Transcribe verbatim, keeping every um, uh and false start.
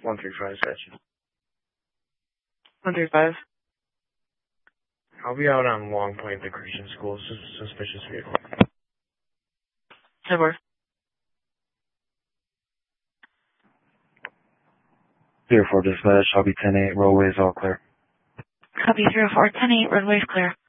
one three five section. one three five. I'll be out on Long Point, the Christian School. Sus- suspicious vehicle. ten four. zero four dispatch, I'll be ten eight, roadways all clear. Copy zero four, ten eight, roadways clear.